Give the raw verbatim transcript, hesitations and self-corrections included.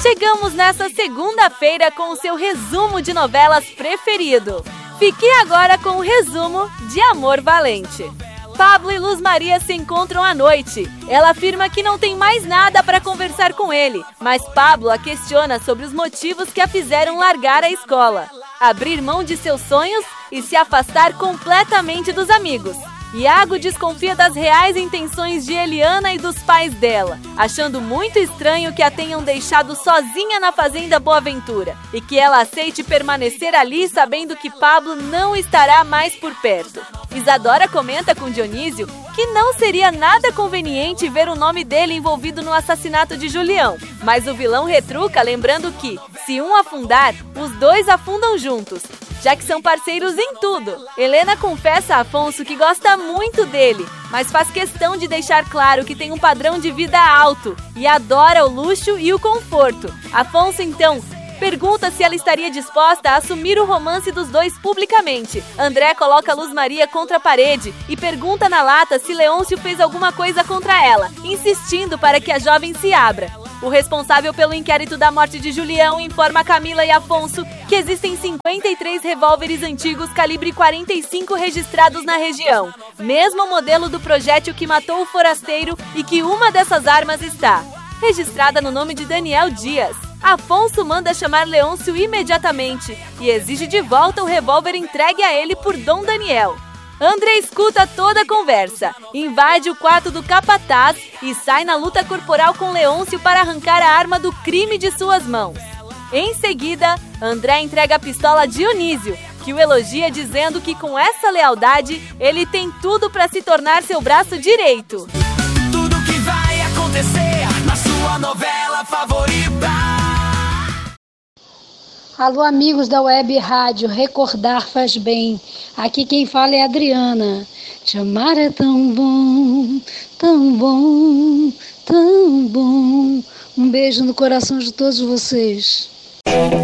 Chegamos nessa segunda-feira com o seu resumo de novelas preferido. Fique agora com o resumo de Amor Valente. Pablo e Luz Maria se encontram à noite. Ela afirma que não tem mais nada para conversar com ele, mas Pablo a questiona sobre os motivos que a fizeram largar a escola, abrir mão de seus sonhos e se afastar completamente dos amigos. Iago desconfia das reais intenções de Eliana e dos pais dela, achando muito estranho que a tenham deixado sozinha na fazenda Boa Ventura e que ela aceite permanecer ali sabendo que Pablo não estará mais por perto. Isadora comenta com Dionísio que não seria nada conveniente ver o nome dele envolvido no assassinato de Julião, mas o vilão retruca lembrando que, se um afundar, os dois afundam juntos, já que são parceiros em tudo. Helena confessa a Afonso que gosta muito dele, mas faz questão de deixar claro que tem um padrão de vida alto e adora o luxo e o conforto. Afonso, então, pergunta se ela estaria disposta a assumir o romance dos dois publicamente. André coloca Luz Maria contra a parede e pergunta na lata se Leôncio fez alguma coisa contra ela, insistindo para que a jovem se abra. O responsável pelo inquérito da morte de Julião informa Camila e Afonso que existem cinquenta e três revólveres antigos calibre quarenta e cinco registrados na região, mesmo modelo do projétil que matou o forasteiro, e que uma dessas armas está registrada no nome de Daniel Dias. Afonso manda chamar Leôncio imediatamente e exige de volta o revólver entregue a ele por Dom Daniel. André escuta toda a conversa, invade o quarto do capataz e sai na luta corporal com Leôncio para arrancar a arma do crime de suas mãos. Em seguida, André entrega a pistola a Dionísio, que o elogia dizendo que com essa lealdade ele tem tudo para se tornar seu braço direito. Tudo que vai acontecer na sua novela favorita. Alô, amigos da Web Rádio, recordar faz bem. Aqui quem fala é a Adriana. Te amar é tão bom, tão bom, tão bom. Um beijo no coração de todos vocês.